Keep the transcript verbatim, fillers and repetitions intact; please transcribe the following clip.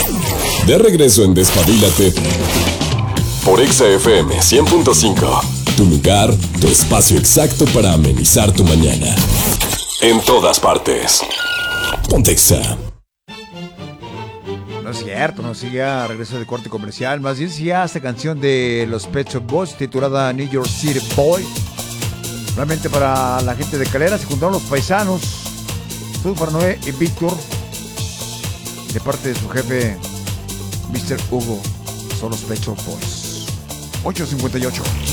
De regreso en Despabilate por Exa F M cien punto cinco. Tu lugar, tu espacio exacto para amenizar tu mañana. En todas partes. Ponte Exa. No es cierto, no sigue regreso de corte comercial. Más bien sigue esta canción de los Pet Shop Boys titulada New York City Boy. Realmente para la gente de Calera se juntaron los paisanos Super Noé y Víctor de parte de su jefe mister Hugo. Son los Pet Shop Boys. ocho cincuenta y ocho.